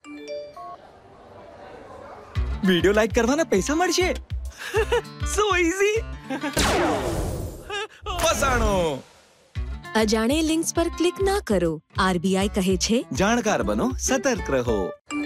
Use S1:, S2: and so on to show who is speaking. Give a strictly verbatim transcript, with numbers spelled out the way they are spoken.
S1: Video like કરવાના પૈસા મળશે. સો ઈઝી. ફસાણો.
S2: અજાણે લિંક્સ પર ક્લિક ના કરો. આરબીઆઈ કહે છે,
S1: જાણકાર બનો, સતર્ક રહો.